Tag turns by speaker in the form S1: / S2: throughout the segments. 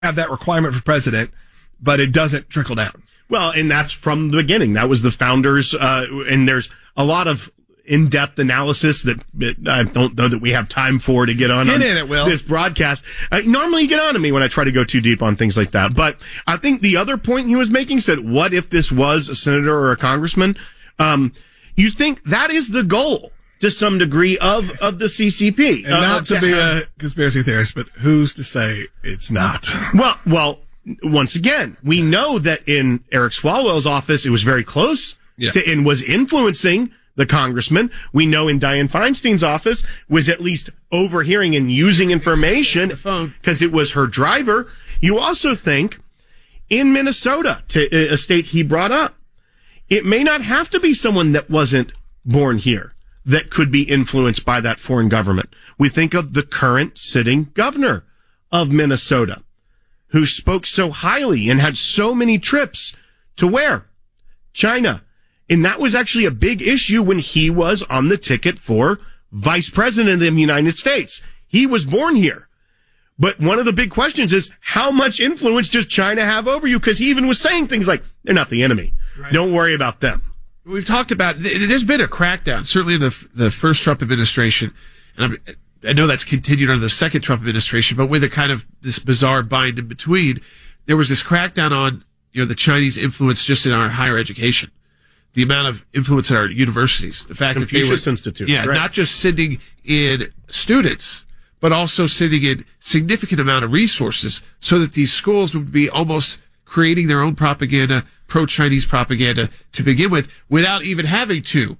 S1: have that requirement for president, but it doesn't trickle down.
S2: Well, and that's from the beginning. That was the founders, and there's a lot of in-depth analysis that I don't know that we have time for to get on this broadcast. Normally you get on to me when I try to go too deep on things like that. But I think the other point he was making said, what if this was a senator or a congressman? You think that is the goal to some degree of the CCP.
S1: And not to be a conspiracy theorist, but who's to say it's not?
S2: Well, once again, we know that in Eric Swalwell's office, it was very close and was influencing the congressman. We know in Dianne Feinstein's office was at least overhearing and using information because it was her driver. You also think in Minnesota, to a state he brought up, it may not have to be someone that wasn't born here that could be influenced by that foreign government. We think of the current sitting governor of Minnesota, who spoke so highly and had so many trips to where? China. And that was actually a big issue when he was on the ticket for vice president of the United States. He was born here. But one of the big questions is, how much influence does China have over you? Because he even was saying things like, they're not the enemy. Right. Don't worry about them.
S3: We've talked about, there's been a crackdown, certainly in the first Trump administration. And I know that's continued under the second Trump administration, but with a kind of this bizarre bind in between, there was this crackdown on, the Chinese influence just in our higher education. The amount of influence at our universities, the fact
S2: Confucius
S3: that they were,
S2: Institute,
S3: right. Not just sending in students, but also sending in significant amount of resources so that these schools would be almost creating their own propaganda, pro-Chinese propaganda to begin with, without even having to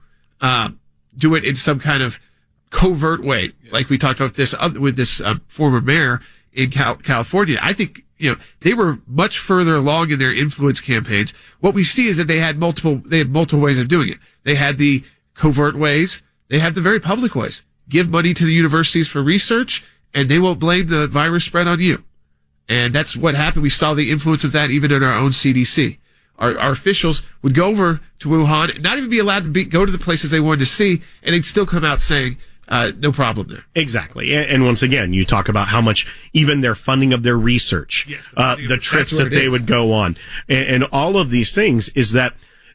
S3: do it in some kind of covert way, like we talked about this with this former mayor in California. I think they were much further along in their influence campaigns. What we see is that they had multiple ways of doing it. They had the covert ways. They have the very public ways. Give money to the universities for research, and they won't blame the virus spread on you. And that's what happened. We saw the influence of that even in our own CDC. Our officials would go over to Wuhan, not even be allowed to go to the places they wanted to see, and they'd still come out saying, no problem there.
S2: Exactly. And once again, you talk about how much even their funding of their research, the trips that they would go on, and all of these things is that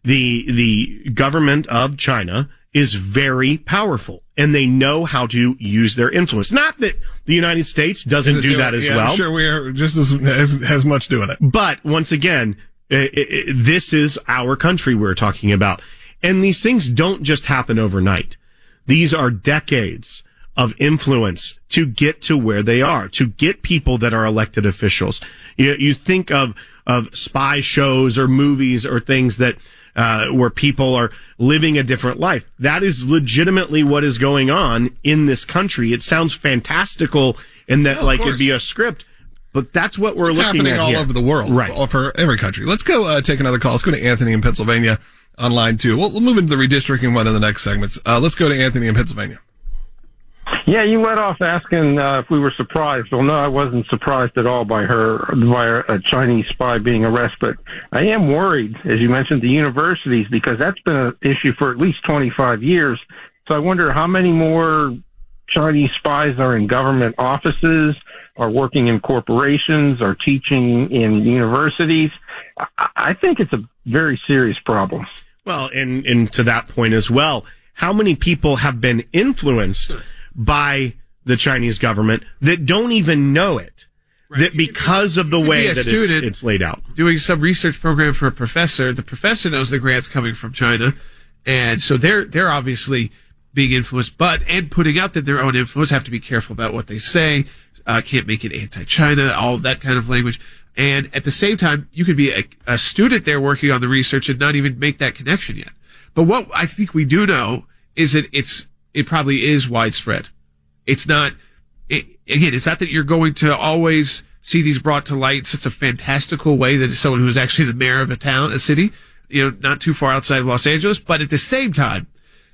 S2: the government of China is very powerful, and they know how to use their influence. Not that the United States doesn't do that as well.
S1: I'm sure we are just as much doing it.
S2: But once again, this is our country we're talking about. And these things don't just happen overnight. These are decades of influence to get to where they are, to get people that are elected officials. You think of spy shows or movies or things that where people are living a different life. That is legitimately what is going on in this country. It sounds fantastical in that it'd be a script, but that's what we're looking at
S1: all
S2: here.
S1: Over the world,
S2: right?
S1: For every country. Let's go take another call. Let's go to Anthony in Pennsylvania on line 2. We'll move into the redistricting one in the next segments. Let's go to Anthony in Pennsylvania.
S4: Yeah, you led off asking if we were surprised. Well, no, I wasn't surprised at all by a Chinese spy being arrested. But I am worried, as you mentioned, the universities, because that's been an issue for at least 25 years. So I wonder how many more Chinese spies are in government offices, are working in corporations, are teaching in universities. I think it's a very serious problem.
S2: Well, and to that point as well, how many people have been influenced by the Chinese government that don't even know it? Right. That because of the way that it's laid out.
S3: Doing some research program for a professor, the professor knows the grant's coming from China, and so they're obviously being influenced, and putting out that their own influence, have to be careful about what they say, can't make it anti-China, all of that kind of language. And at the same time, you could be a student there working on the research and not even make that connection yet. But what I think we do know is that it probably is widespread. It's not, it's not that you're going to always see these brought to light in such a fantastical way that someone who is actually the mayor of a city, not too far outside of Los Angeles. But at the same time,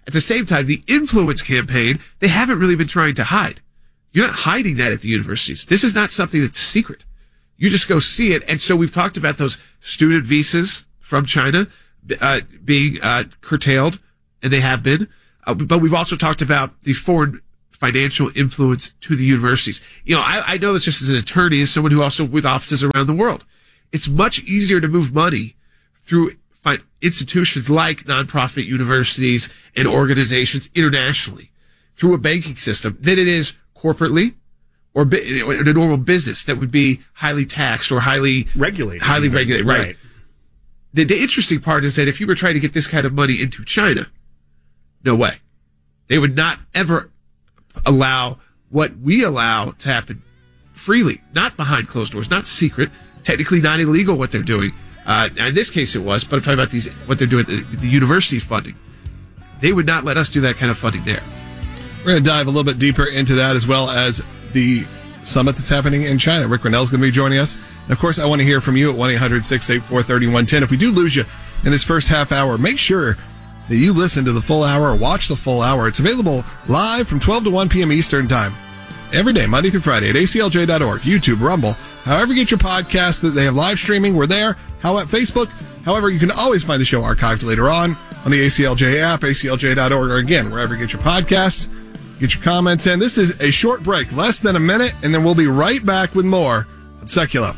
S3: the influence campaign, they haven't really been trying to hide. You're not hiding that at the universities. This is not something that's secret. You just go see it. And so we've talked about those student visas from China being curtailed, and they have been. But we've also talked about the foreign financial influence to the universities. You know, I know this just as an attorney, as someone who also with offices around the world. It's much easier to move money through institutions like nonprofit universities and organizations internationally through a banking system than it is corporately or in a normal business that would be highly taxed or highly regulated. Right. The interesting part is that if you were trying to get this kind of money into China, no way. They would not ever allow what we allow to happen freely, not behind closed doors, not secret, technically not illegal what they're doing. In this case it was, but I'm talking about what they're doing with the university funding. They would not let us do that kind of funding there.
S1: We're going to dive a little bit deeper into that as well as the summit that's happening in China. Rick Grenell's going to be joining us. And of course, I want to hear from you at 1-800-684-3110. If we do lose you in this first half hour, make sure that you listen to the full hour or watch the full hour. It's available live from 12 to 1 p.m. Eastern Time. Every day, Monday through Friday at aclj.org, YouTube, Rumble, however you get your podcast, that they have live streaming. We're there. How at Facebook? However, you can always find the show archived later on the ACLJ app, aclj.org, or again, wherever you get your podcasts. Get your comments in. This is a short break, less than a minute, and then we'll be right back with more on Secular.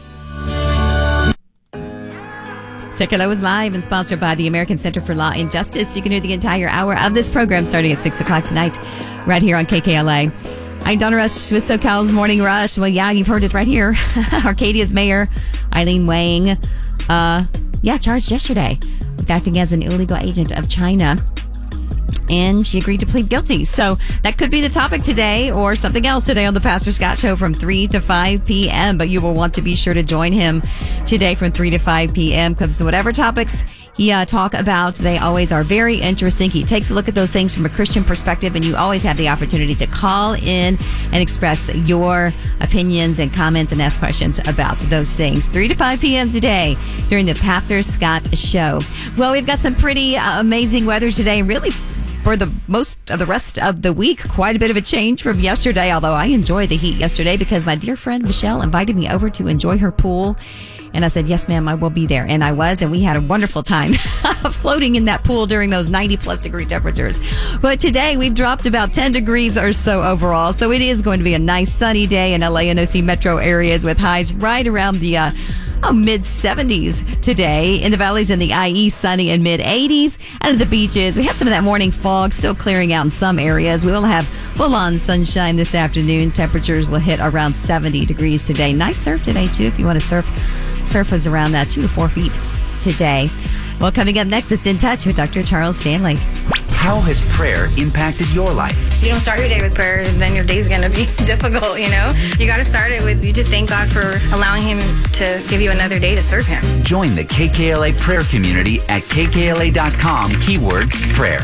S5: Secular is live and sponsored by the American Center for Law and Justice. You can hear the entire hour of this program starting at 6 o'clock tonight, right here on KKLA. I'm Donna Rush with SoCal's Morning Rush. Well, yeah, you've heard it right here. Arcadia's mayor, Eileen Wang, charged yesterday with acting as an illegal agent of China. And she agreed to plead guilty. So that could be the topic today or something else today on the Pastor Scott Show from 3 to 5 p.m. But you will want to be sure to join him today from 3 to 5 p.m. because whatever topics he talk about, they always are very interesting. He takes a look at those things from a Christian perspective, and you always have the opportunity to call in and express your opinions and comments and ask questions about those things. 3 to 5 p.m. today during the Pastor Scott Show. Well, we've got some pretty amazing weather today, really for the most of the rest of the week. Quite a bit of a change from yesterday, although I enjoyed the heat yesterday because my dear friend Michelle invited me over to enjoy her pool. And I said, yes, ma'am, I will be there. And I was, and we had a wonderful time floating in that pool during those 90-plus degree temperatures. But today, we've dropped about 10 degrees or so overall. So it is going to be a nice sunny day in LA and OC metro areas with highs right around the mid-70s today. In the valleys and the IE, sunny and mid-80s. Out of the beaches, we had some of that morning fog still clearing out in some areas. We will have full-on sunshine this afternoon. Temperatures will hit around 70 degrees today. Nice surf today, too, if you want to surf. Surf is around 2 to 4 feet today. Well, coming up next, it's In Touch with Dr. Charles Stanley.
S6: How has prayer impacted your life?
S7: If you don't start your day with prayer, then your day's going to be difficult, you know? You got to start it with, you just thank God for allowing him to give you another day to serve him.
S6: Join the KKLA prayer community at kkla.com, keyword prayer.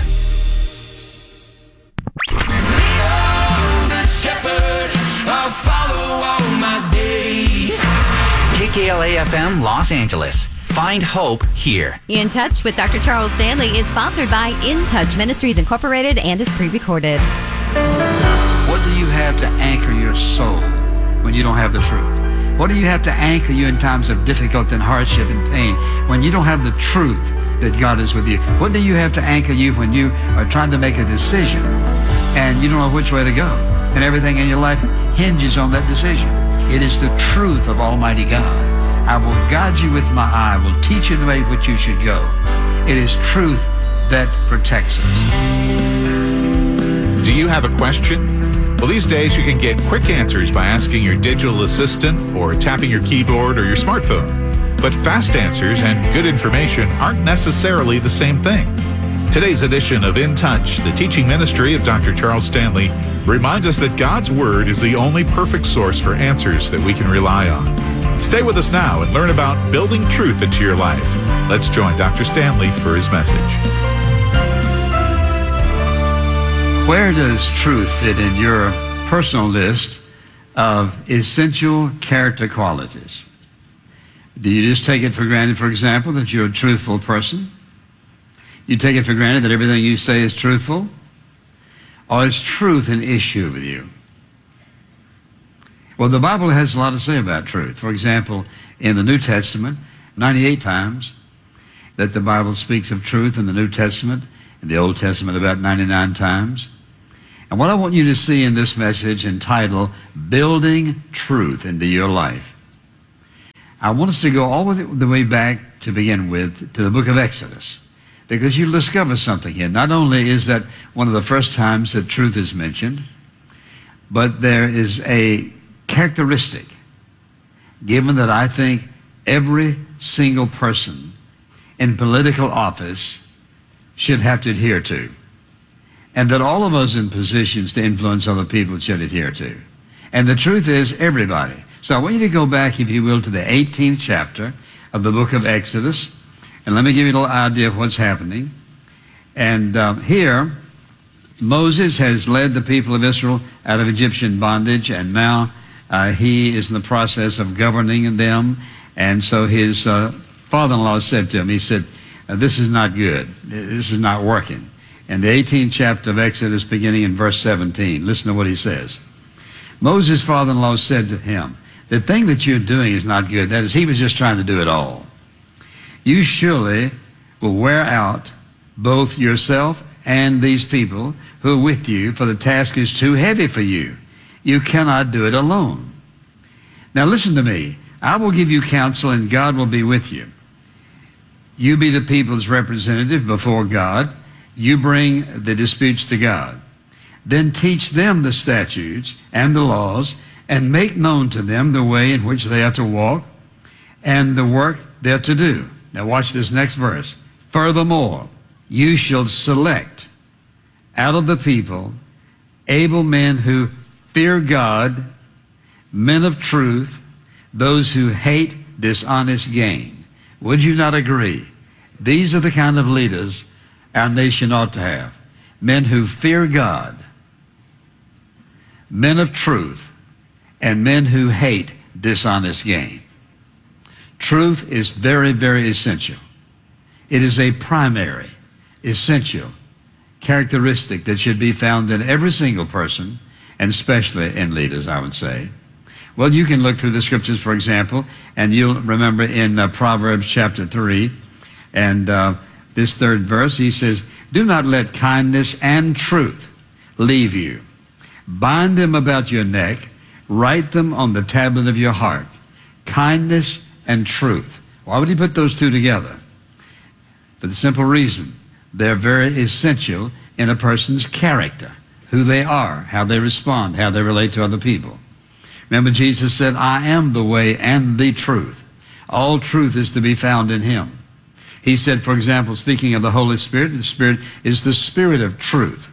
S6: KKLA FM Los Angeles. Find hope here.
S5: In Touch with Dr. Charles Stanley is sponsored by In Touch Ministries Incorporated and is pre-recorded.
S8: What do you have to anchor your soul when you don't have the truth? What do you have to anchor you in times of difficulty and hardship and pain when you don't have the truth that God is with you? What do you have to anchor you when you are trying to make a decision and you don't know which way to go? And everything in your life hinges on that decision. It is the truth of Almighty God. I will guide you with my eye. I will teach you the way which you should go. It is truth that protects us.
S9: Do you have a question? Well, these days you can get quick answers by asking your digital assistant or tapping your keyboard or your smartphone. But fast answers and good information aren't necessarily the same thing. Today's edition of In Touch, the teaching ministry of Dr. Charles Stanley, reminds us that God's Word is the only perfect source for answers that we can rely on. Stay with us now and learn about building truth into your life. Let's join Dr. Stanley for his message.
S8: Where does truth fit in your personal list of essential character qualities? Do you just take it for granted, for example, that you're a truthful person? You take it for granted that everything you say is truthful? Or is truth an issue with you? Well, the Bible has a lot to say about truth. For example, in the New Testament, 98 times that the Bible speaks of truth in the New Testament, in the Old Testament about 99 times. And what I want you to see in this message entitled, Building Truth into Your Life, I want us to go all the way back to begin with to the book of Exodus, because you'll discover something here. Not only is that one of the first times that truth is mentioned, but there is a characteristic given that I think every single person in political office should have to adhere to, and that all of us in positions to influence other people should adhere to. And the truth is, everybody. So I want you to go back, if you will, to the 18th chapter of the book of Exodus, and let me give you a little idea of what's happening. And here, Moses has led the people of Israel out of Egyptian bondage, and now he is in the process of governing them. And so his father-in-law said to him, he said, this is not good. This is not working. In the 18th chapter of Exodus, beginning in verse 17, listen to what he says. Moses' father-in-law said to him, the thing that you're doing is not good. That is, he was just trying to do it all. You surely will wear out both yourself and these people who are with you, for the task is too heavy for you. You cannot do it alone. Now listen to me. I will give you counsel, and God will be with you. You be the people's representative before God. You bring the disputes to God. Then teach them the statutes and the laws, and make known to them the way in which they are to walk and the work they are to do. Now watch this next verse. Furthermore, you shall select out of the people able men who fear God, men of truth, those who hate dishonest gain. Would you not agree? These are the kind of leaders our nation ought to have. Men who fear God, men of truth, and men who hate dishonest gain. Truth is very, very essential. It is a primary, essential characteristic that should be found in every single person, and especially in leaders, I would say. Well, you can look through the scriptures, for example, and you'll remember in Proverbs chapter 3, and this third verse, he says, do not let kindness and truth leave you. Bind them about your neck, write them on the tablet of your heart. Kindness and truth. Why would he put those two together? For the simple reason, they're very essential in a person's character, who they are, how they respond, how they relate to other people. Remember, Jesus said, I am the way and the truth. All truth is to be found in him. He said, for example, speaking of the Holy Spirit, the Spirit is the Spirit of truth.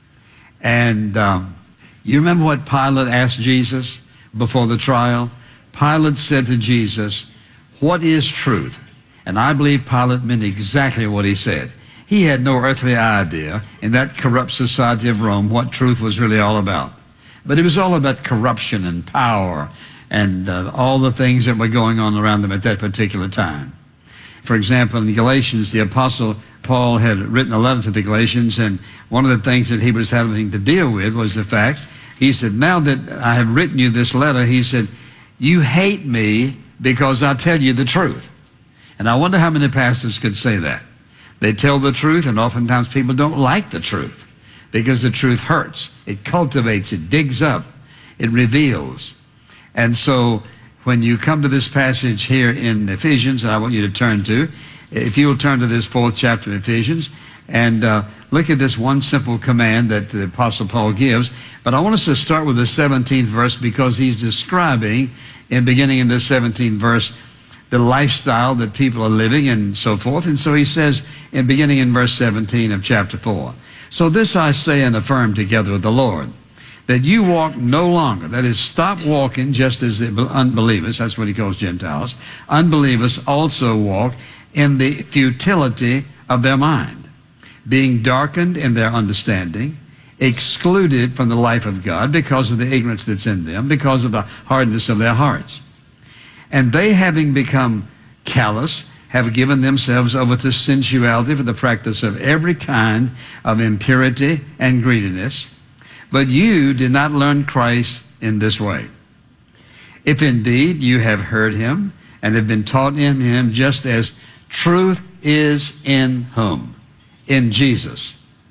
S8: And you remember what Pilate asked Jesus before the trial? Pilate said to Jesus, what is truth? And I believe Pilate meant exactly what he said. He had no earthly idea in that corrupt society of Rome what truth was really all about. But it was all about corruption and power and all the things that were going on around them at that particular time. For example, in Galatians, the Apostle Paul had written a letter to the Galatians, and one of the things that he was having to deal with was the fact, he said, now that I have written you this letter, he said, you hate me because I tell you the truth. And I wonder how many pastors could say that. They tell the truth, and oftentimes people don't like the truth because the truth hurts. It cultivates, it digs up, it reveals. And so when you come to this passage here in Ephesians, and I want you to turn to, if you'll turn to this 4th chapter of Ephesians, and look at this one simple command that the Apostle Paul gives. But I want us to start with the 17th verse, because he's describing, beginning in the 17th verse, the lifestyle that people are living and so forth. And so he says, beginning in verse 17 of chapter 4, so this I say and affirm together with the Lord, that you walk no longer, that is, stop walking just as the unbelievers, that's what he calls Gentiles, unbelievers also walk in the futility of their mind, being darkened in their understanding, excluded from the life of God because of the ignorance that's in them, because of the hardness of their hearts. And they, having become callous, have given themselves over to sensuality for the practice of every kind of impurity and greediness. But you did not learn Christ in this way. If indeed you have heard him and have been taught in him, just as truth is in whom? In Jesus.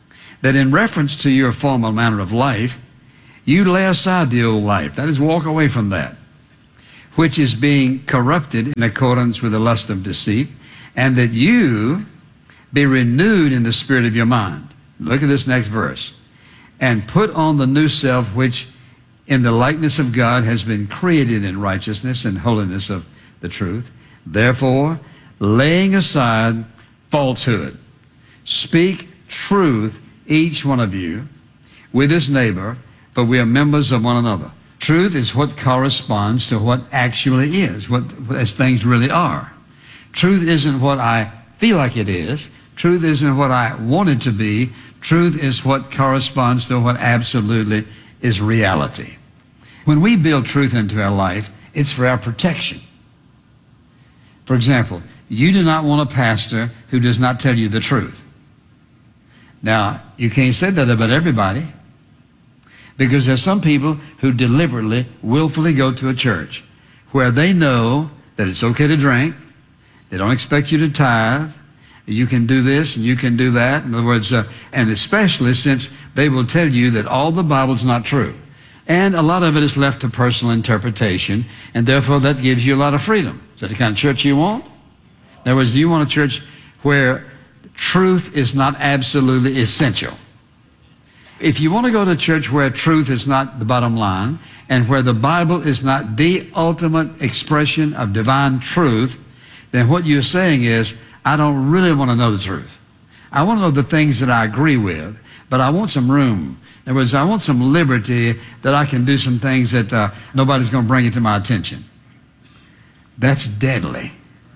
S8: that in reference to your former manner of life, you lay aside the old life. That is, walk away from that, which is being corrupted in accordance with the lust of deceit, and that you be renewed in the spirit of your mind. Look at this next verse. And put on the new self, which in the likeness of God has been created in righteousness and holiness of the truth. Therefore, laying aside falsehood, speak truth, each one of you, with his neighbor, for we are members of one another. Truth is what corresponds to what actually is, as things really are. Truth isn't what I feel like it is. Truth isn't what I want it to be. Truth is what corresponds to what absolutely is reality. When we build truth into our life, it's for our protection. For example, you do not want a pastor who does not tell you the truth. Now, you can't say that about everybody, because there's some people who deliberately, willfully go to a church where they know that it's okay to drink, they don't expect you to tithe, you can do this and you can do that. In other words, and especially since they will tell you that all the Bible's not true. And a lot of it is left to personal interpretation, and therefore that gives you a lot of freedom. Is that the kind of church you want? In other words, do you want a church where truth is not absolutely essential? If you want to go to a church where truth is not the bottom line, and where the Bible is not the ultimate expression of divine truth, then what you're saying is, I don't really want to know the truth. I want to know the things that I agree with, but I want some room. In other words, I want some liberty that I can do some things that nobody's going to bring it to my attention. That's deadly.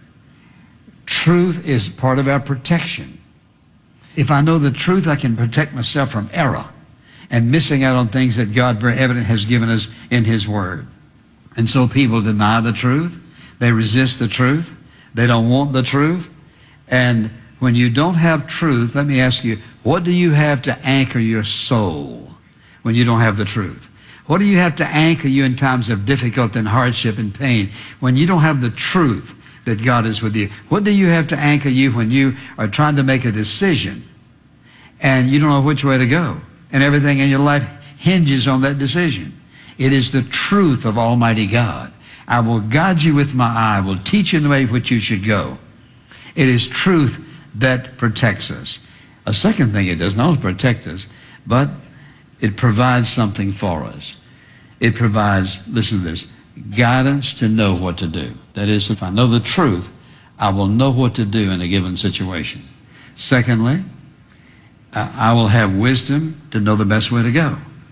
S8: Truth is part of our protection. If I know the truth, I can protect myself from error and missing out on things that God very evident has given us in His Word. And so people deny the truth. They resist the truth. They don't want the truth. And when you don't have truth, let me ask you, what do you have to anchor your soul when you don't have the truth? What do you have to anchor you in times of difficulty and hardship and pain when you don't have the truth that God is with you? What do you have to anchor you when you are trying to make a decision and you don't know which way to go, and everything in your life hinges on that decision? It is the truth of Almighty God. I will guide you with my eye. I will teach you the way which you should go. It is truth that protects us. A second thing it does not only protect us, but it provides something for us. It provides, listen to this, guidance to know what to do. That is, if I know the truth, I will know what to do in a given situation. Secondly, I will have wisdom to know the best way to go,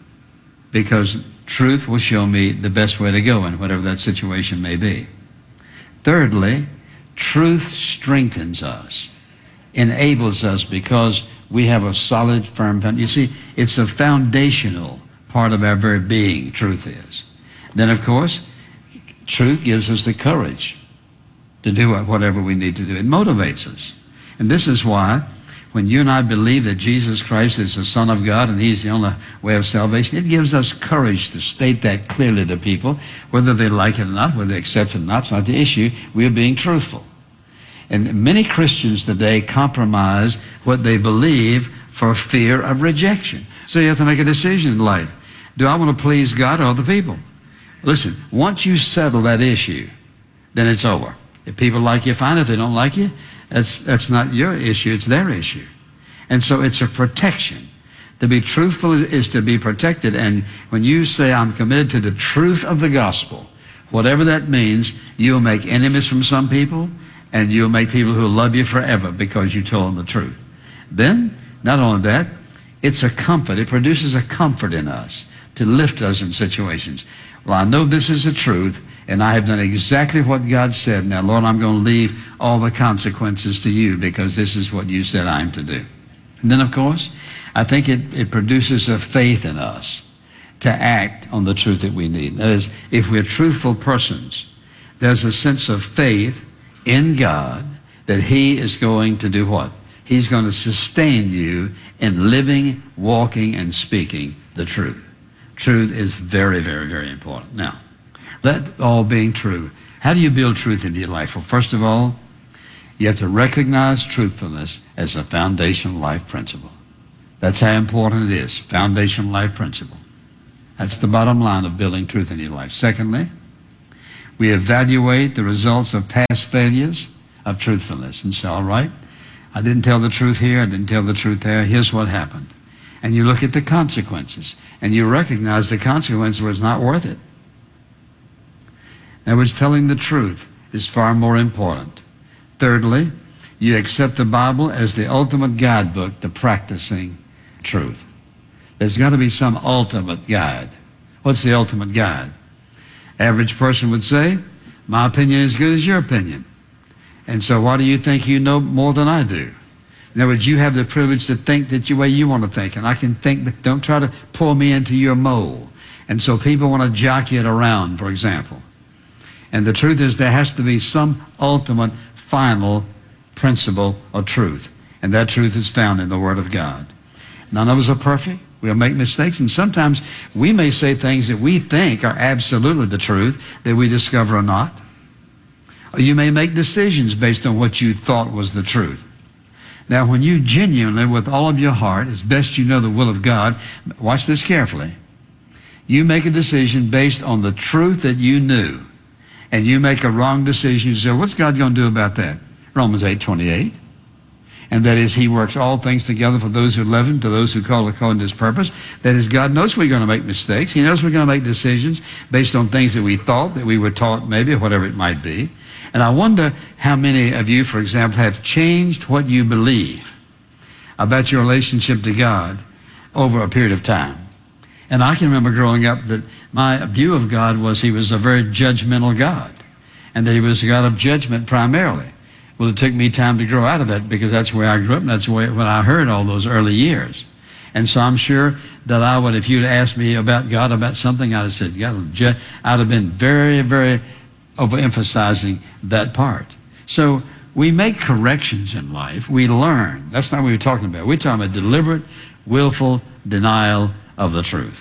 S8: because truth will show me the best way to go in whatever that situation may be. Thirdly, truth strengthens us, enables us, because we have a solid, firm foundation. You see, it's a foundational part of our very being, truth is. Then, of course, truth gives us the courage to do whatever we need to do. It motivates us. And this is why when you and I believe that Jesus Christ is the Son of God and He's the only way of salvation, it gives us courage to state that clearly to people, whether they like it or not, whether they accept it or not. It's not the issue. We are being truthful. And many Christians today compromise what they believe for fear of rejection. So you have to make a decision in life. Do I want to please God or other people? Listen, once you settle that issue, then it's over. If people like you, fine. If they don't like you, that's not your issue, it's their issue. And so it's a protection. To be truthful is to be protected. And when you say, I'm committed to the truth of the gospel, whatever that means, you'll make enemies from some people, and you'll make people who love you forever because you told them the truth. Then, not only that, it's a comfort. It produces a comfort in us to lift us in situations. Well, I know this is the truth, and I have done exactly what God said. Now, Lord, I'm going to leave all the consequences to you because this is what you said I'm to do. And then, of course, I think it produces a faith in us to act on the truth that we need. That is, if we're truthful persons, there's a sense of faith in God that He is going to do what? He's going to sustain you in living, walking, and speaking the truth. Truth is very, very, very important. Now, that all being true, how do you build truth into your life? Well, first of all, you have to recognize truthfulness as a foundational life principle. That's how important it is. Foundation life principle. That's the bottom line of building truth in your life. Secondly, we evaluate the results of past failures of truthfulness and say, all right, I didn't tell the truth here, I didn't tell the truth there, here's what happened. And you look at the consequences, and you recognize the consequence was not worth it. In other words, telling the truth is far more important. Thirdly, you accept the Bible as the ultimate guidebook to practicing truth. There's got to be some ultimate guide. What's the ultimate guide? Average person would say, my opinion is as good as your opinion. And so why do you think you know more than I do? In other words, you have the privilege to think the way you want to think, and I can think, but don't try to pull me into your mold. And so people want to jockey it around, for example. And the truth is there has to be some ultimate, final principle of truth. And that truth is found in the Word of God. None of us are perfect. We'll make mistakes, and sometimes we may say things that we think are absolutely the truth that we discover are not. Or you may make decisions based on what you thought was the truth. Now, when you genuinely, with all of your heart, as best you know the will of God, watch this carefully, you make a decision based on the truth that you knew, and you make a wrong decision, you say, what's God going to do about that? Romans 8:28. And that is, He works all things together for those who love Him, to those who call according to His purpose. That is, God knows we're going to make mistakes. He knows we're going to make decisions based on things that we thought, that we were taught, maybe, whatever it might be. And I wonder how many of you, for example, have changed what you believe about your relationship to God over a period of time. And I can remember growing up that my view of God was He was a very judgmental God, and that He was a God of judgment primarily. Well, it took me time to grow out of that because that's where I grew up, and that's where when I heard all those early years. And so I'm sure that I would, if you'd asked me about God, about something, I'd have said, God, I'd have been very, very overemphasizing that part. So we make corrections in life. We learn. That's not what we're talking about. We're talking about deliberate, willful denial of the truth.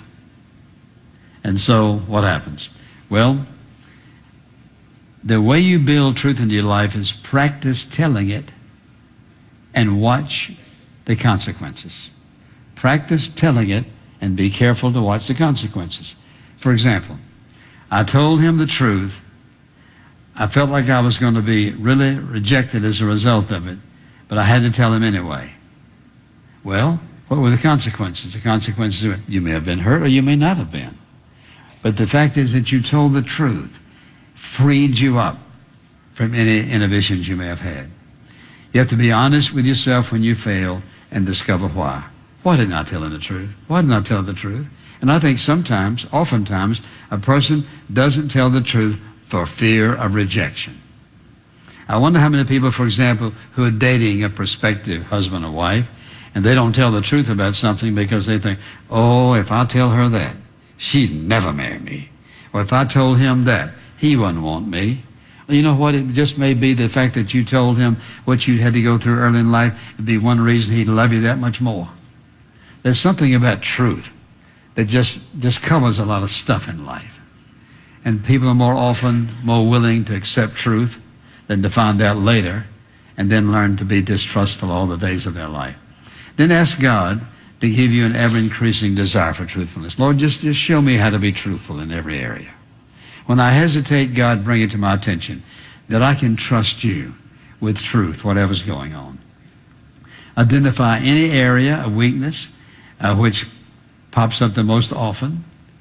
S8: And so what happens? Well, the way you build truth into your life is practice telling it and watch the consequences. Practice telling it and be careful to watch the consequences. For example, I told him the truth. I felt like I was going to be really rejected as a result of it, but I had to tell him anyway. Well, what were the consequences? The consequences were you may have been hurt or you may not have been. But the fact is that you told the truth freed you up from any inhibitions you may have had. You have to be honest with yourself when you fail and discover why. Why didn't I tell him the truth? Why didn't I tell the truth? And I think sometimes, oftentimes, a person doesn't tell the truth for fear of rejection. I wonder how many people, for example, who are dating a prospective husband or wife, and they don't tell the truth about something because they think, oh, if I tell her that, she'd never marry me. Or if I told him that, he wouldn't want me. You know what? It just may be the fact that you told him what you had to go through early in life would be one reason he'd love you that much more. There's something about truth that just covers a lot of stuff in life. And people are more often more willing to accept truth than to find out later and then learn to be distrustful all the days of their life. Then ask God to give you an ever-increasing desire for truthfulness. Lord, just show me how to be truthful in every area. When I hesitate, God, bring it to my attention that I can trust you with truth, whatever's going on. Identify any area of weakness which pops up the most often,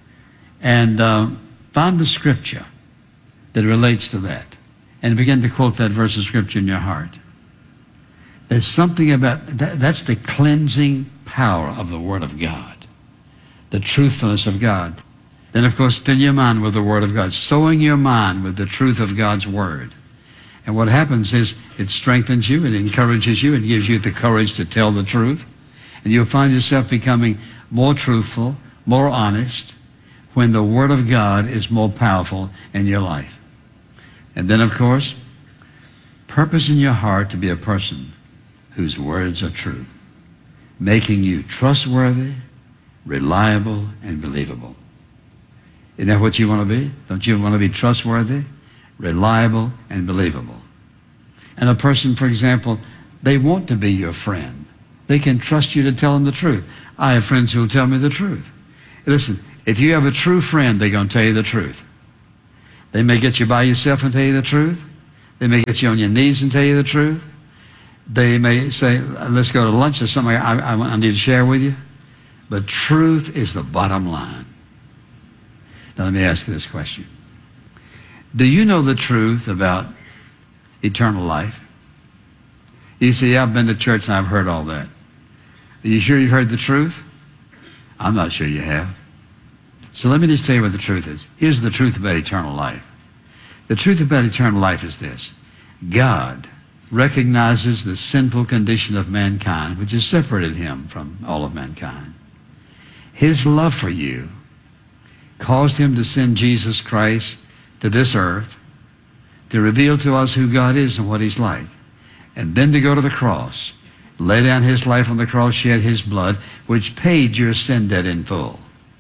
S8: and find the scripture that relates to that, and begin to quote that verse of scripture in your heart. There's something about that. That's the cleansing power of the Word of God, the truthfulness of God. Then, of course, fill your mind with the Word of God, sowing your mind with the truth of God's Word. And what happens is it strengthens you, it encourages you, it gives you the courage to tell the truth. And you'll find yourself becoming more truthful, more honest, when the Word of God is more powerful in your life. And then, of course, purpose in your heart to be a person whose words are true, making you trustworthy, reliable, and believable. Isn't that what you want to be? Don't you want to be trustworthy, reliable, and believable? And a person, for example, they want to be your friend. They can trust you to tell them the truth. I have friends who will tell me the truth. Listen, if you have a true friend, they're going to tell you the truth. They may get you by yourself and tell you the truth. They may get you on your knees and tell you the truth. They may say, let's go to lunch or something I need to share with you. But truth is the bottom line. Now let me ask you this question. Do you know the truth about eternal life? You say, I've been to church and I've heard all that. Are you sure you've heard the truth? I'm not sure you have. So let me just tell you what the truth is. Here's the truth about eternal life. The truth about eternal life is this. God recognizes the sinful condition of mankind, which has separated him from all of mankind. His love for you caused him to send Jesus Christ to this earth to reveal to us who God is and what he's like. And then to go to the cross, lay down his life on the cross, shed his blood, which paid your sin debt in full.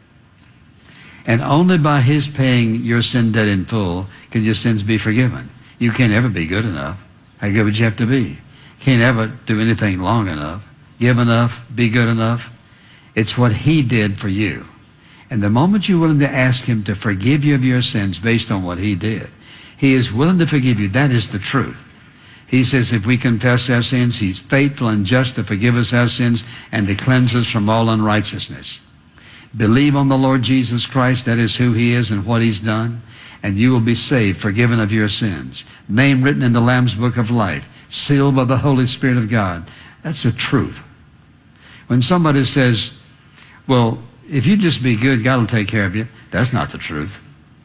S8: And only by his paying your sin debt in full can your sins be forgiven. You can't ever be good enough. How good would you have to be? You can't ever do anything long enough, give enough, be good enough. It's what he did for you. And the moment you're willing to ask him to forgive you of your sins based on what he did, he is willing to forgive you. That is the truth. He says if we confess our sins, he's faithful and just to forgive us our sins and to cleanse us from all unrighteousness. Believe on the Lord Jesus Christ, that is who he is and what he's done, and you will be saved, forgiven of your sins. Name written in the Lamb's Book of Life, sealed by the Holy Spirit of God. That's the truth. When somebody says, well, if you just be good, God will take care of you, that's not the truth.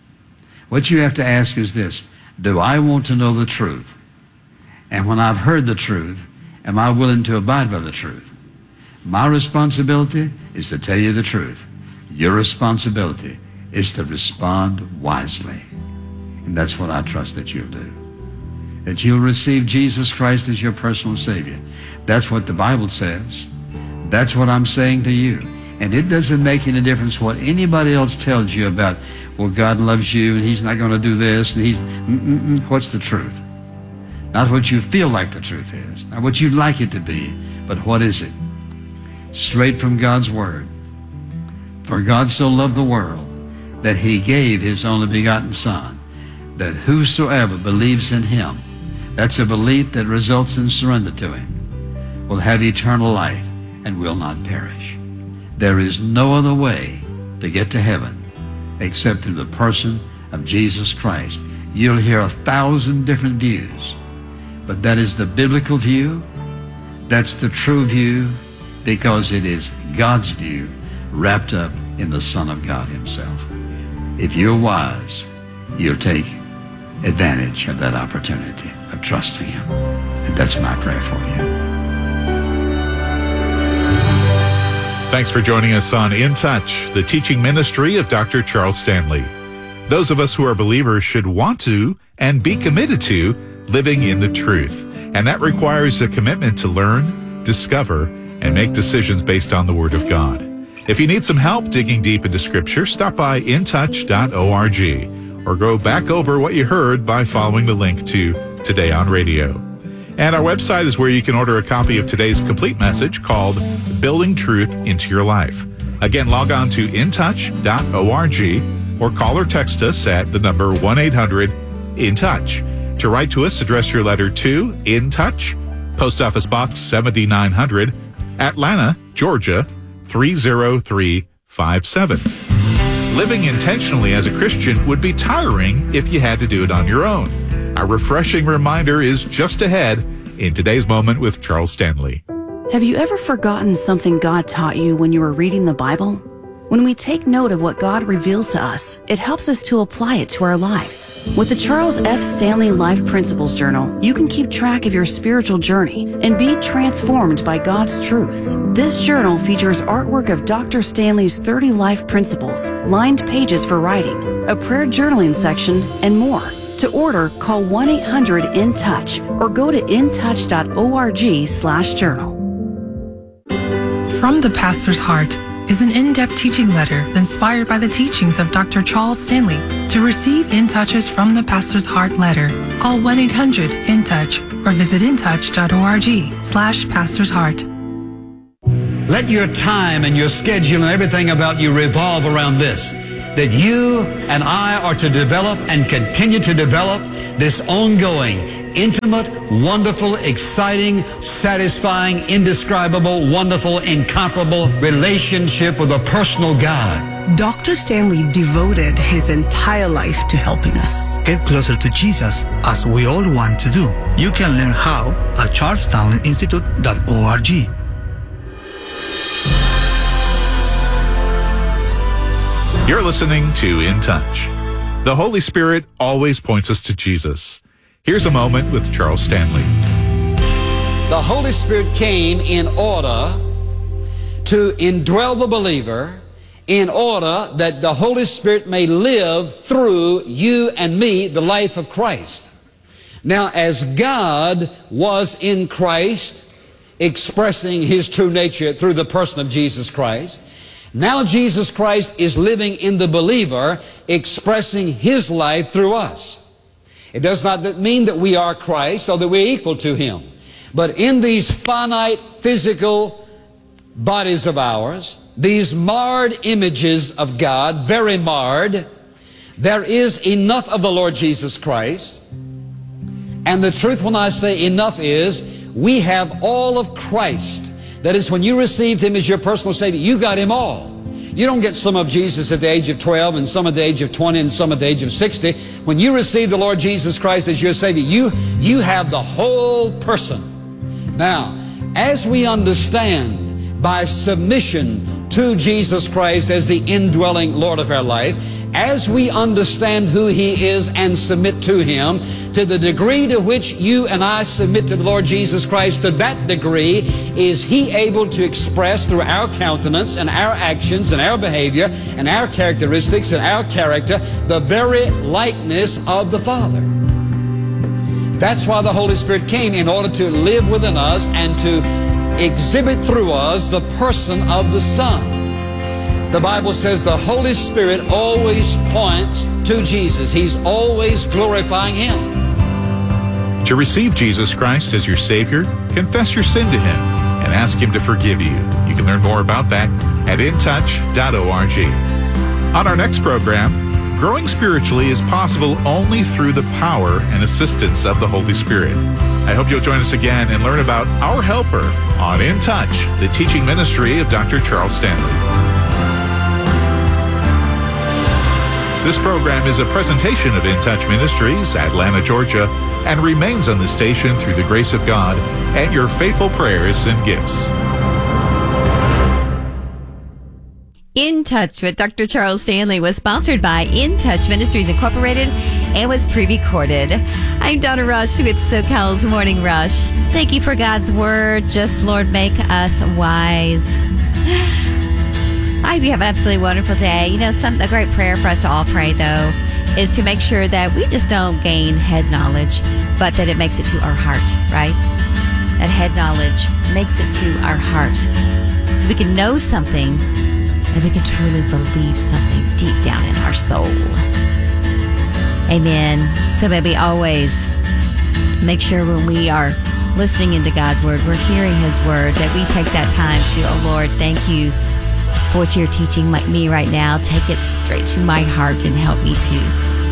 S8: What you have to ask is this: do I want to know the truth? And when I've heard the truth, am I willing to abide by the truth? My responsibility is to tell you the truth. Your responsibility is to respond wisely. And that's what I trust that you'll do. That you'll receive Jesus Christ as your personal Savior. That's what the Bible says. That's what I'm saying to you. And it doesn't make any difference what anybody else tells you about, well, God loves you and he's not going to do this. And he's, what's the truth? Not what you feel like the truth is. Not what you'd like it to be. But what is it? Straight from God's Word. For God so loved the world that he gave his only begotten Son, that whosoever believes in him, that's a belief that results in surrender to him, will have eternal life and will not perish. There is no other way to get to heaven except through the person of Jesus Christ. You'll hear 1,000 different views, but that is the biblical view. That's the true view, because it is God's view wrapped up in the Son of God himself. If you're wise, you'll take advantage of that opportunity of trusting him. And that's my prayer for you.
S9: Thanks for joining us on In Touch, the teaching ministry of Dr. Charles Stanley. Those of us who are believers should want to and be committed to living in the truth. And that requires a commitment to learn, discover, and make decisions based on the Word of God. If you need some help digging deep into Scripture, stop by intouch.org or go back over what you heard by following the link to Today on Radio. And our website is where you can order a copy of today's complete message called Building Truth into Your Life. Again, log on to intouch.org or call or text us at the number 1-800-IN-TOUCH. To write to us, address your letter to In Touch, Post Office Box 7900, Atlanta, Georgia 30357. Living intentionally as a Christian would be tiring if you had to do it on your own. A refreshing reminder is just ahead in today's Moment with Charles Stanley.
S10: Have you ever forgotten something God taught you when you were reading the Bible? When we take note of what God reveals to us, it helps us to apply it to our lives. With the Charles F. Stanley Life Principles Journal, you can keep track of your spiritual journey and be transformed by God's truths. This journal features artwork of Dr. Stanley's 30 life principles, lined pages for writing, a prayer journaling section, and more. To order, call 1-800-IN-TOUCH or go to intouch.org/journal.
S11: From the Pastor's Heart is an in-depth teaching letter inspired by the teachings of Dr. Charles Stanley. To receive In Touch's From the Pastor's Heart letter, call 1-800-IN-TOUCH or visit intouch.org/pastorsheart.
S12: Let your time and your schedule and everything about you revolve around this. That you and I are to develop and continue to develop this ongoing, intimate, wonderful, exciting, satisfying, indescribable, wonderful, incomparable relationship with a personal God.
S13: Dr. Stanley devoted his entire life to helping us
S14: get closer to Jesus, as we all want to do. You can learn how at charlesstanleyinstitute.org.
S9: You're listening to In Touch. The Holy Spirit always points us to Jesus. Here's a moment with Charles Stanley.
S12: The Holy Spirit came in order to indwell the believer, in order that the Holy Spirit may live through you and me the life of Christ. Now, as God was in Christ, expressing His true nature through the person of Jesus Christ, now Jesus Christ is living in the believer, expressing His life through us. It does not mean that we are Christ or that we're equal to Him. But in these finite physical bodies of ours, these marred images of God, very marred, there is enough of the Lord Jesus Christ. And the truth when I say enough is, we have all of Christ. That is, when you received Him as your personal Savior, you got Him all. You don't get some of Jesus at the age of 12 and some at the age of 20 and some at the age of 60. When you receive the Lord Jesus Christ as your Savior, you have the whole person. Now, as we understand by submission to Jesus Christ as the indwelling Lord of our life, as we understand who He is and submit to Him, to the degree to which you and I submit to the Lord Jesus Christ, to that degree is He able to express through our countenance and our actions and our behavior and our characteristics and our character the very likeness of the Father. That's why the Holy Spirit came, in order to live within us and to exhibit through us the person of the Son. The Bible says the Holy Spirit always points to Jesus. He's always glorifying Him.
S9: To receive Jesus Christ as your Savior, confess your sin to Him and ask Him to forgive you. You can learn more about that at intouch.org. On our next program, growing spiritually is possible only through the power and assistance of the Holy Spirit. I hope you'll join us again and learn about our helper on In Touch, the teaching ministry of Dr. Charles Stanley. This program is a presentation of In Touch Ministries, Atlanta, Georgia, and remains on the station through the grace of God and your faithful prayers and gifts.
S5: In Touch with Dr. Charles Stanley was sponsored by In Touch Ministries Incorporated and was pre-recorded. I'm Donna Rush with SoCal's Morning Rush. Thank you for God's Word. Just, Lord, make us wise. I hope you have an absolutely wonderful day. You know, a great prayer for us to all pray, though, is to make sure that we just don't gain head knowledge, but that it makes it to our heart, right? That head knowledge makes it to our heart. So we can know something and we can truly believe something deep down in our soul. Amen. So may we always make sure when we are listening into God's Word, we're hearing His Word, that we take that time to, oh Lord, thank you for what you're teaching me right now. Take it straight to my heart and help me to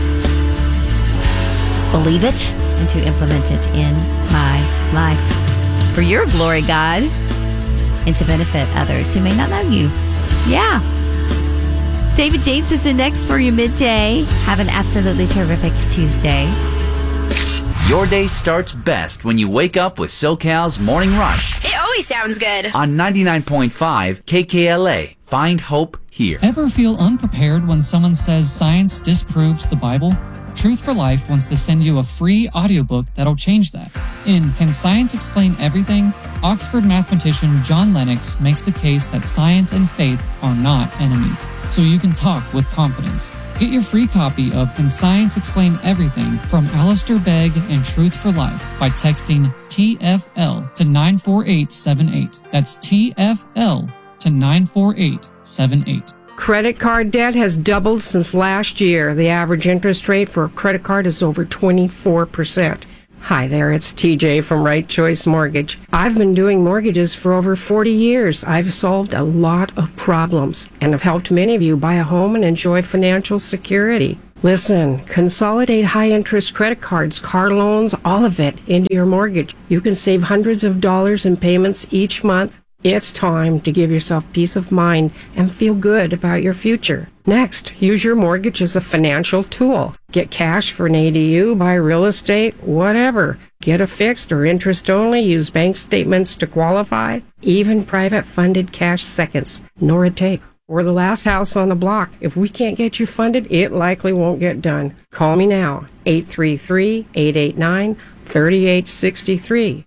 S5: believe it and to implement it in my life for your glory, God, and to benefit others who may not know you. Yeah. David James is in next for your midday. Have an absolutely terrific Tuesday.
S6: Your day starts best when you wake up with SoCal's Morning Rush.
S7: It always sounds good.
S6: On 99.5 KKLA. Find hope here.
S15: Ever feel unprepared when someone says science disproves the Bible? Truth for Life wants to send you a free audiobook that'll change that. In Can Science Explain Everything?, Oxford mathematician John Lennox makes the case that science and faith are not enemies, so you can talk with confidence. Get your free copy of Can Science Explain Everything from Alistair Begg and Truth for Life by texting TFL to 94878. That's TFL to 94878.
S16: Credit card debt has doubled since last year. The average interest rate for a credit card is over 24%. Hi there, it's TJ from Right Choice Mortgage. I've been doing mortgages for over 40 years. I've solved a lot of problems and have helped many of you buy a home and enjoy financial security. Listen, consolidate high-interest credit cards, car loans, all of it into your mortgage. You can save hundreds of dollars in payments each month. It's time to give yourself peace of mind and feel good about your future. Next, use your mortgage as a financial tool. Get cash for an ADU, buy real estate, whatever. Get a fixed or interest only, use bank statements to qualify. Even private funded cash seconds. Nora Tape. We're the last house on the block. If we can't get you funded, it likely won't get done. Call me now, 833-889-3863,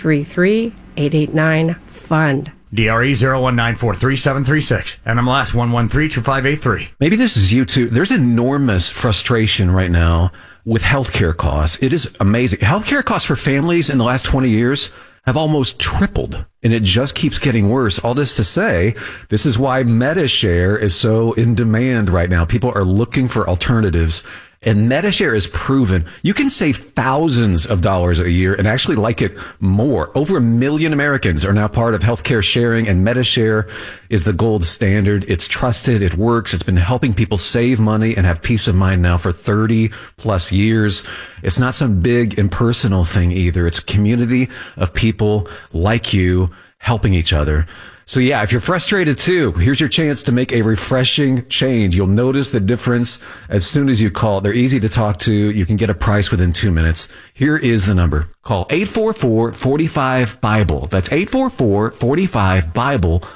S16: 833-889-FUND.
S17: DRE 01943736, NMLS 1132583.
S18: Maybe this is you too. There's enormous frustration right now with healthcare costs. It is amazing. Healthcare costs for families in the last 20 years have almost tripled, and it just keeps getting worse. All this to say, this is why MediShare is so in demand right now. People are looking for alternatives, and MediShare is proven you can save thousands of dollars a year and actually like it more. Over 1 million Americans are now part of healthcare sharing, and MediShare is the gold standard. It's trusted. It works. It's been helping people save money and have peace of mind now for 30 plus years. It's not some big impersonal thing either. It's a community of people like you helping each other. So yeah, if you're frustrated too, here's your chance to make a refreshing change. You'll notice the difference as soon as you call. They're easy to talk to. You can get a price within 2 minutes. Here is the number. Call 844-45-BIBLE. That's 844-45-BIBLE.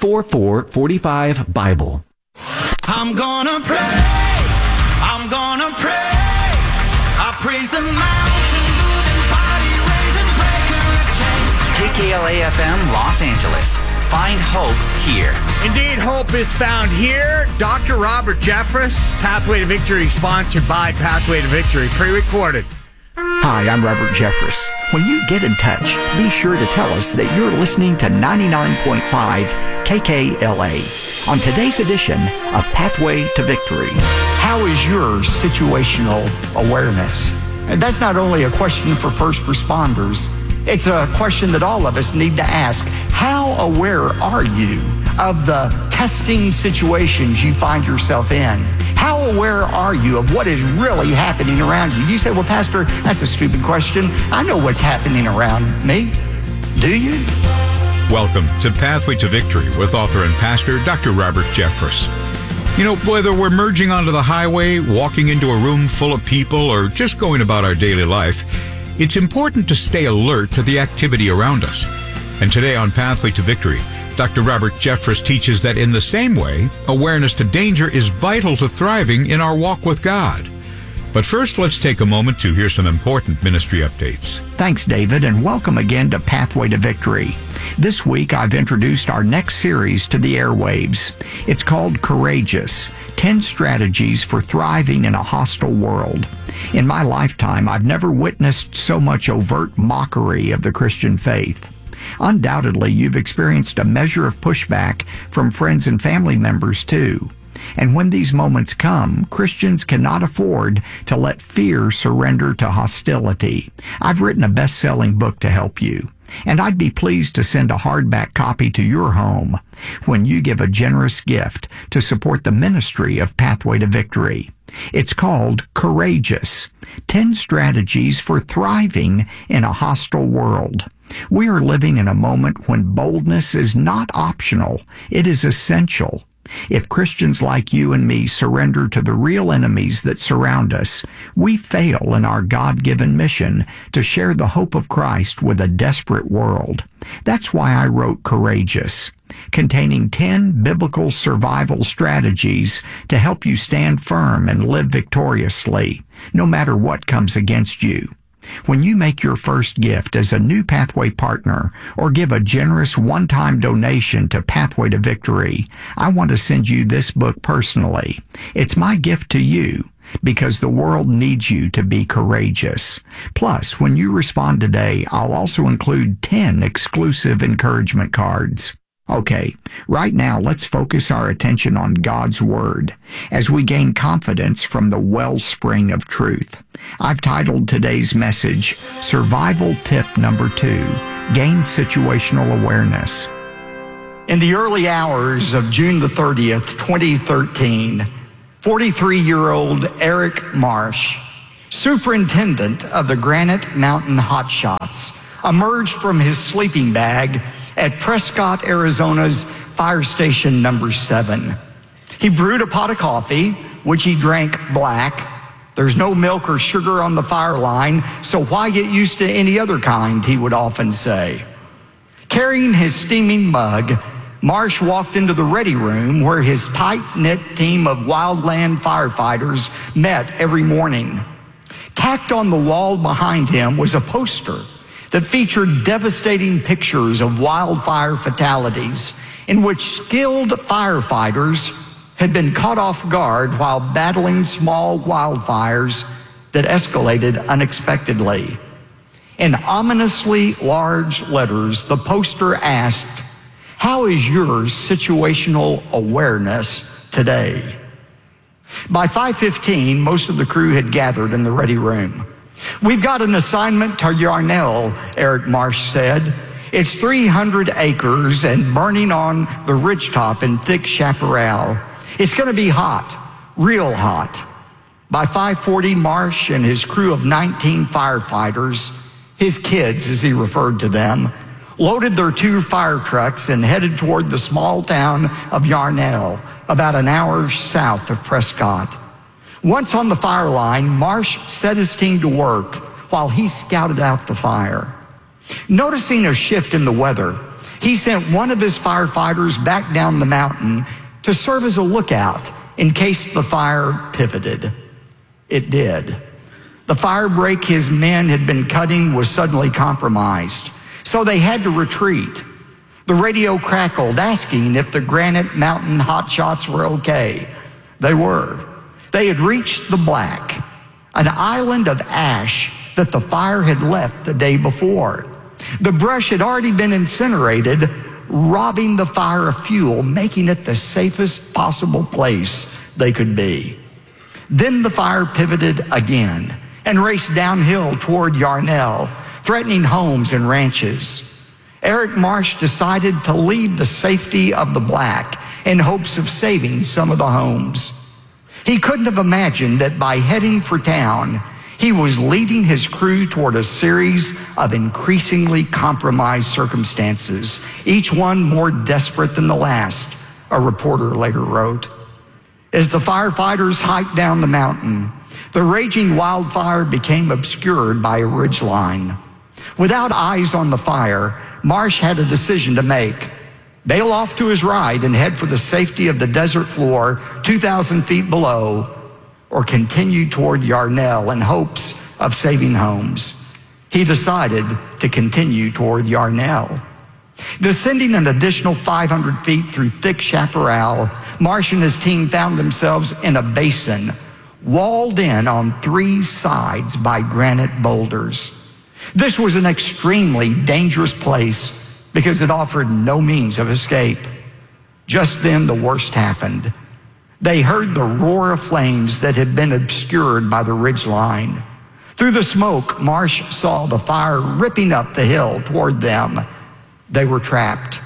S18: 844-45-BIBLE.
S19: I'm gonna praise. I'm gonna praise. I praise the mountain moving, body raising, breaker of chains.
S6: KKLA-FM Los Angeles. Find hope here.
S17: Indeed, hope is found here. Dr. Robert Jeffress, Pathway to Victory, sponsored by Pathway to Victory, pre-recorded.
S20: Hi, I'm Robert Jeffress. When you get in touch, be sure to tell us that you're listening to 99.5 KKLA on today's edition of Pathway to Victory. How is your situational awareness? And that's not only a question for first responders. It's a question that all of us need to ask. How aware are you of the testing situations you find yourself in? How aware are you of what is really happening around you? You say, well, Pastor, that's a stupid question. I know what's happening around me. Do you?
S9: Welcome to Pathway to Victory with author and pastor Dr. Robert Jeffress. You know, whether we're merging onto the highway, walking into a room full of people, or just going about our daily life, it's important to stay alert to the activity around us. And today on Pathway to Victory, Dr. Robert Jeffress teaches that in the same way, awareness to danger is vital to thriving in our walk with God. But first, let's take a moment to hear some important ministry updates.
S20: Thanks, David, and welcome again to Pathway to Victory. This week, I've introduced our next series to the airwaves. It's called Courageous, 10 Strategies for Thriving in a Hostile World. In my lifetime, I've never witnessed so much overt mockery of the Christian faith. Undoubtedly, you've experienced a measure of pushback from friends and family members, too. And when these moments come, Christians cannot afford to let fear surrender to hostility. I've written a best-selling book to help you, and I'd be pleased to send a hardback copy to your home when you give a generous gift to support the ministry of Pathway to Victory. It's called Courageous, 10 Strategies for Thriving in a Hostile World. We are living in a moment when boldness is not optional, it is essential. If Christians like you and me surrender to the real enemies that surround us, we fail in our God-given mission to share the hope of Christ with a desperate world. That's why I wrote Courageous, containing 10 biblical survival strategies to help you stand firm and live victoriously, no matter what comes against you. When you make your first gift as a new Pathway partner or give a generous one-time donation to Pathway to Victory, I want to send you this book personally. It's my gift to you because the world needs you to be courageous. Plus, when you respond today, I'll also include 10 exclusive encouragement cards. Okay, right now let's focus our attention on God's Word as we gain confidence from the wellspring of truth. I've titled today's message, Survival Tip Number 2, Gain Situational Awareness. In the early hours of June the 30th, 2013, 43-year-old Eric Marsh, superintendent of the Granite Mountain Hotshots, emerged from his sleeping bag at Prescott, Arizona's Fire Station number 7. He brewed a pot of coffee, which he drank black. There's no milk or sugar on the fire line, so why get used to any other kind, he would often say. Carrying his steaming mug, Marsh walked into the ready room where his tight-knit team of wildland firefighters met every morning. Tacked on the wall behind him was a poster that featured devastating pictures of wildfire fatalities in which skilled firefighters had been caught off guard while battling small wildfires that escalated unexpectedly. In ominously large letters, the poster asked, "How is your situational awareness today?" By 5:15, most of the crew had gathered in the ready room. "We've got an assignment to Yarnell," Eric Marsh said. "It's 300 acres and burning on the ridgetop in thick chaparral. It's going to be hot, real hot." By 5:40, Marsh and his crew of 19 firefighters, his kids as he referred to them, loaded their 2 fire trucks and headed toward the small town of Yarnell, about an hour south of Prescott. Once on the fire line, Marsh set his team to work while he scouted out the fire. Noticing a shift in the weather, he sent one of his firefighters back down the mountain to serve as a lookout in case the fire pivoted. It did. The fire break his men had been cutting was suddenly compromised, so they had to retreat. The radio crackled, asking if the Granite Mountain Hotshots were okay. They were. They had reached the Black, an island of ash that the fire had left the day before. The brush had already been incinerated, robbing the fire of fuel, making it the safest possible place they could be. Then the fire pivoted again and raced downhill toward Yarnell, threatening homes and ranches. Eric Marsh decided to leave the safety of the Black in hopes of saving some of the homes. He couldn't have imagined that by heading for town, he was leading his crew toward a series of increasingly compromised circumstances, each one more desperate than the last, a reporter later wrote. As the firefighters hiked down the mountain, the raging wildfire became obscured by a ridgeline. Without eyes on the fire, Marsh had a decision to make. Bail off to his right and head for the safety of the desert floor 2,000 feet below, or continue toward Yarnell in hopes of saving homes. He decided to continue toward Yarnell. Descending an additional 500 feet through thick chaparral, Marsh and his team found themselves in a basin, walled in on 3 sides by granite boulders. This was an extremely dangerous place because it offered no means of escape. Just then, the worst happened. They heard the roar of flames that had been obscured by the ridgeline. Through the smoke, Marsh saw the fire ripping up the hill toward them. They were trapped.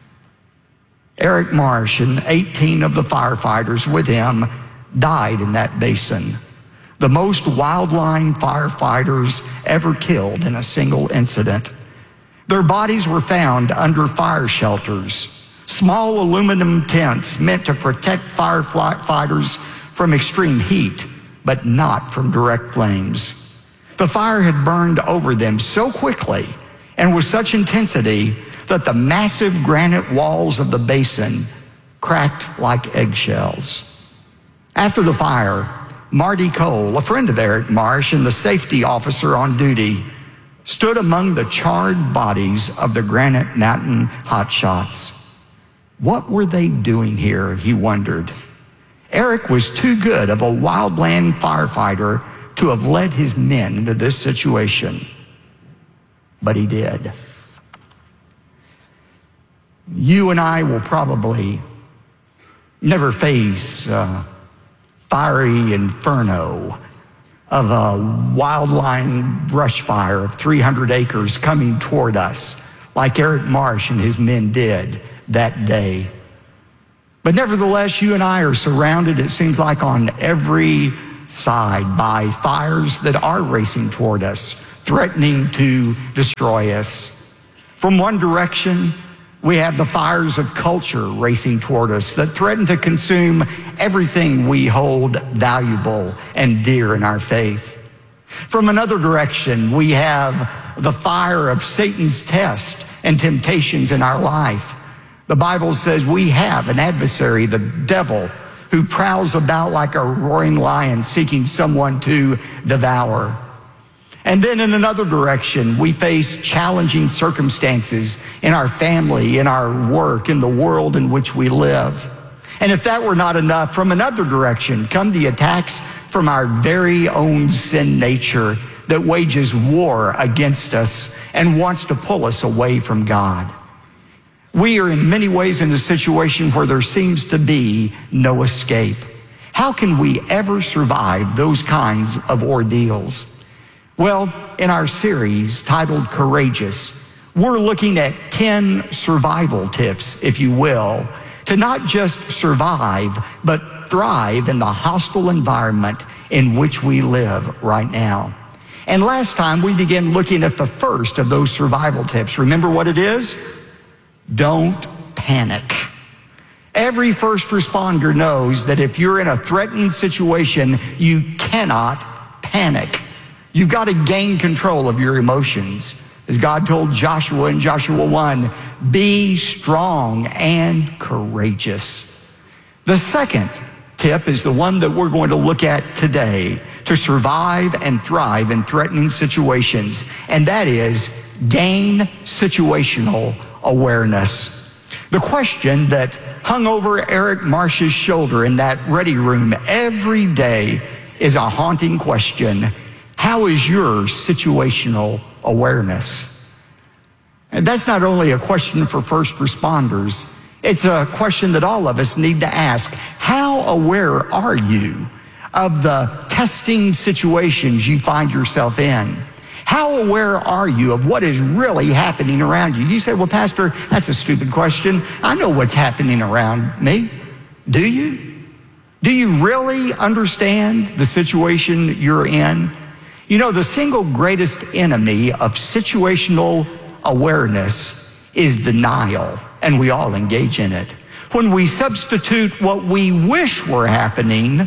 S20: Eric Marsh and 18 of the firefighters with him died in that basin, the most wildland firefighters ever killed in a single incident. Their bodies were found under fire shelters, small aluminum tents meant to protect firefighters from extreme heat, but not from direct flames. The fire had burned over them so quickly and with such intensity that the massive granite walls of the basin cracked like eggshells. After the fire, Marty Cole, a friend of Eric Marsh and the safety officer on duty, stood among the charred bodies of the Granite Mountain Hotshots. What were they doing here, he wondered. Eric was too good of a wildland firefighter to have led his men into this situation. But he did. You and I will probably never face fiery inferno of a wildland brush fire of 300 acres coming toward us, like Eric Marsh and his men did that day. But nevertheless, you and I are surrounded, it seems like, on every side by fires that are racing toward us, threatening to destroy us. From one direction, we have the fires of culture racing toward us that threaten to consume everything we hold valuable and dear in our faith. From another direction, we have the fire of Satan's test and temptations in our life. The Bible says we have an adversary, the devil, who prowls about like a roaring lion seeking someone to devour. And then in another direction, we face challenging circumstances in our family, in our work, in the world in which we live. And if that were not enough, from another direction come the attacks from our very own sin nature that wages war against us and wants to pull us away from God. We are in many ways in a situation where there seems to be no escape. How can we ever survive those kinds of ordeals? Well, in our series titled Courageous, we're looking at 10 survival tips, if you will, to not just survive, but thrive in the hostile environment in which we live right now. And last time we began looking at the first of those survival tips. Remember what it is? Don't panic. Every first responder knows that if you're in a threatening situation, you cannot panic. You've got to gain control of your emotions. As God told Joshua in Joshua 1, be strong and courageous. The second tip is the one that we're going to look at today to survive and thrive in threatening situations, and that is gain situational awareness. The question that hung over Eric Marsh's shoulder in that ready room every day is a haunting question. How is your situational awareness? And that's not only a question for first responders, it's a question that all of us need to ask. How aware are you of the testing situations you find yourself in? How aware are you of what is really happening around you? You say, well, Pastor, that's a stupid question. I know what's happening around me. Do you? Do you really understand the situation you're in? You know, the single greatest enemy of situational awareness is denial, and we all engage in it. When we substitute what we wish were happening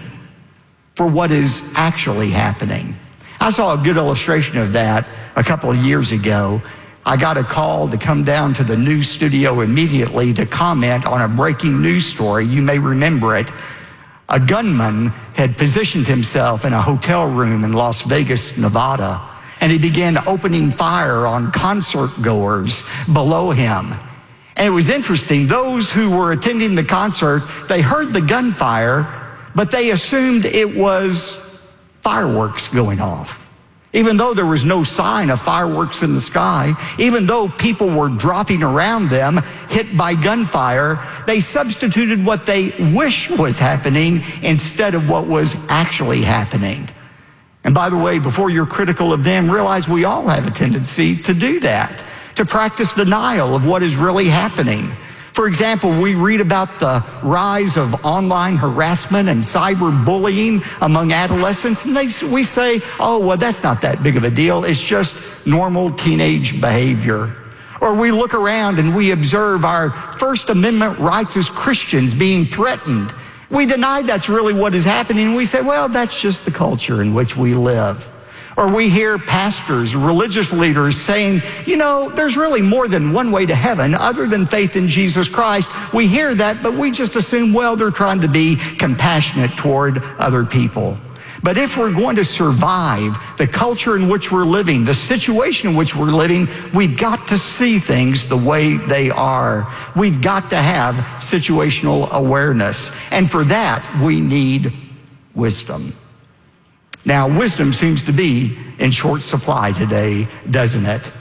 S20: for what is actually happening. I saw a good illustration of that a couple of years ago. I got a call to come down to the news studio immediately to comment on a breaking news story. You may remember it. A gunman had positioned himself in a hotel room in Las Vegas, Nevada, and he began opening fire on concert goers below him. And it was interesting. Those who were attending the concert, they heard the gunfire, but they assumed it was fireworks going off. Even though there was no sign of fireworks in the sky, even though people were dropping around them, hit by gunfire, they substituted what they wish was happening instead of what was actually happening. And by the way, before you're critical of them, realize we all have a tendency to do that, to practice denial of what is really happening. For example, we read about the rise of online harassment and cyberbullying among adolescents, and we say, oh, well, that's not that big of a deal. It's just normal teenage behavior. Or we look around and we observe our First Amendment rights as Christians being threatened. We deny that's really what is happening. We say, well, that's just the culture in which we live. Or we hear pastors, religious leaders saying, you know, there's really more than one way to heaven other than faith in Jesus Christ. We hear that, but we just assume, well, they're trying to be compassionate toward other people. But if we're going to survive the culture in which we're living, the situation in which we're living, we've got to see things the way they are. We've got to have situational awareness. And for that, we need wisdom. Now, wisdom seems to be in short supply today, doesn't it?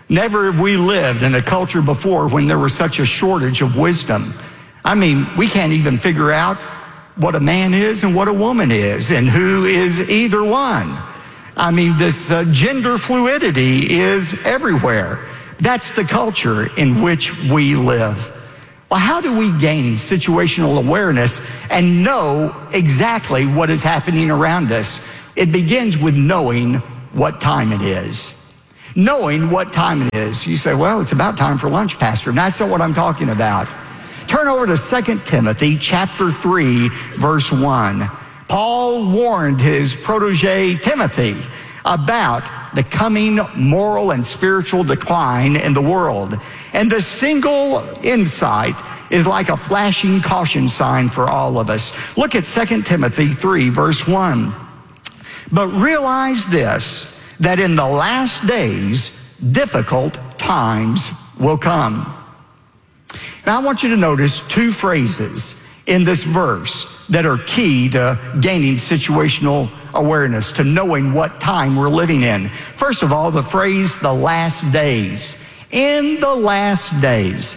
S20: Never have we lived in a culture before when there was such a shortage of wisdom. I mean, we can't even figure out what a man is and what a woman is and who is either one. I mean, this gender fluidity is everywhere. That's the culture in which we live. Well, how do we gain situational awareness and know exactly what is happening around us? It begins with knowing what time it is. Knowing what time it is. You say, well, it's about time for lunch, Pastor. That's not what I'm talking about. Turn over to 2 Timothy chapter 3, verse 1. Paul warned his protege Timothy about the coming moral and spiritual decline in the world. And the single insight is like a flashing caution sign for all of us. Look at 2 Timothy 3, verse 1. But realize this, that in the last days, difficult times will come. Now I want you to notice two phrases in this verse that are key to gaining situational awareness, to knowing what time we're living in. First of all, the phrase, the last days. In the last days.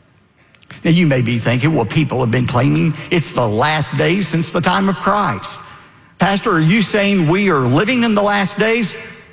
S20: Now you may be thinking, well, people have been claiming it's the last days since the time of Christ. Pastor, are you saying we are living in the last days?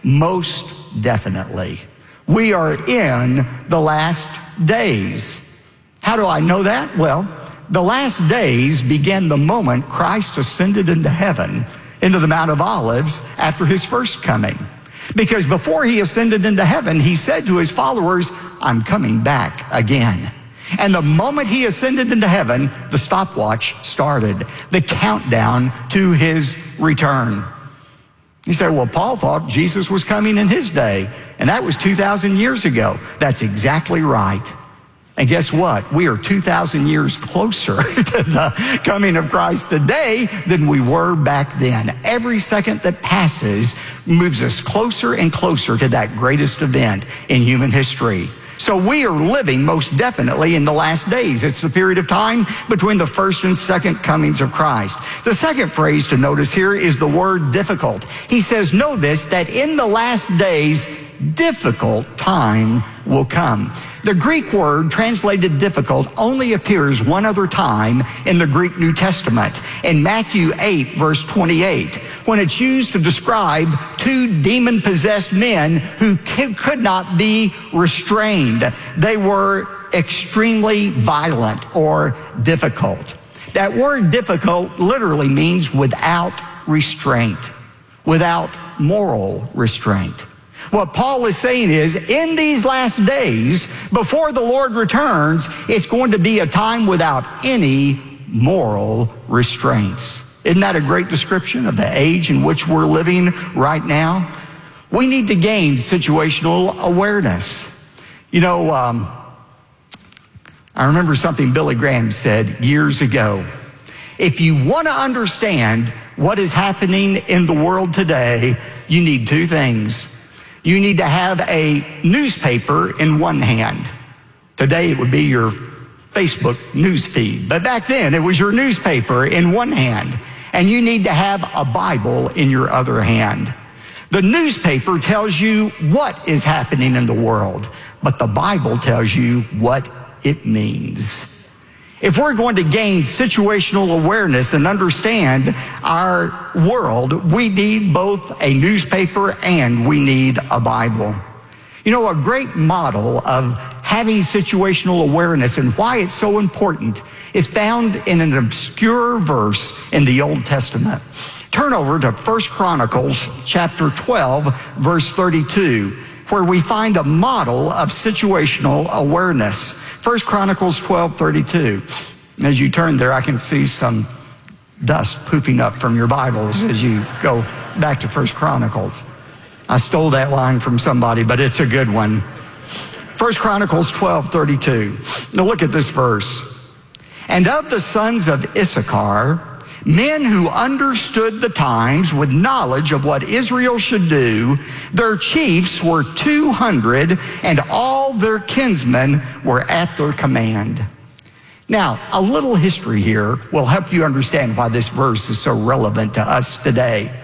S20: Most definitely. We are in the last days. How do I know that? Well, the last days began the moment Christ ascended into heaven, into the Mount of Olives, after his first coming. Because before he ascended into heaven, he said to his followers, I'm coming back again. And the moment he ascended into heaven, the stopwatch started, the countdown to his return. You say, well, Paul thought Jesus was coming in his day, and that was 2,000 years ago. That's exactly right. And guess what? We are 2,000 years closer to the coming of Christ today than we were back then. Every second that passes moves us closer and closer to that greatest event in human history. So we are living most definitely in the last days. It's the period of time between the first and second comings of Christ. The second phrase to notice here is the word difficult. He says, know this, that in the last days, difficult time will come. The Greek word translated difficult only appears one other time in the Greek New Testament, in Matthew 8, verse 28, when it's used to describe two demon-possessed men who could not be restrained. They were extremely violent or difficult. That word difficult literally means without restraint, without moral restraint. What Paul is saying is, in these last days, before the Lord returns, it's going to be a time without any moral restraints. Isn't that a great description of the age in which we're living right now? We need to gain situational awareness. You know, I remember something Billy Graham said years ago. If you want to understand what is happening in the world today, you need two things. You need to have a newspaper in one hand. Today it would be your Facebook news feed. But back then it was your newspaper in one hand. And you need to have a Bible in your other hand. The newspaper tells you what is happening in the world, but the Bible tells you what it means. If we're going to gain situational awareness and understand our world, we need both a newspaper and we need a Bible. You know, a great model of having situational awareness and why it's so important is found in an obscure verse in the Old Testament. Turn over to 1 Chronicles chapter 12, verse 32, where we find a model of situational awareness. 1 Chronicles 12:32. As you turn there, I can see some dust pooping up from your Bibles as you go back to 1 Chronicles. I stole that line from somebody, but it's a good one. 1 Chronicles 12:32. Now look at this verse. And of the sons of Issachar, men who understood the times with knowledge of what Israel should do, their chiefs were 200, and all their kinsmen were at their command. Now, a little history here will help you understand why this verse is so relevant to us today.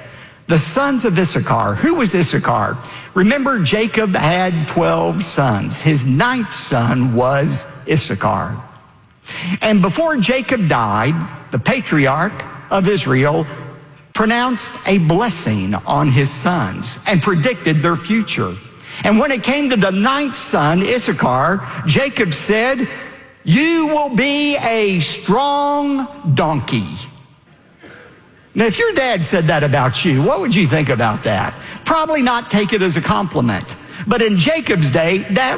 S20: The sons of Issachar. Who was Issachar? Remember, Jacob had 12 sons. His 9th son was Issachar. And before Jacob died, the patriarch of Israel pronounced a blessing on his sons and predicted their future. And when it came to the 9th son, Issachar, Jacob said, "You will be a strong donkey." Now, if your dad said that about you, what would you think about that? Probably not take it as a compliment. But in Jacob's day, that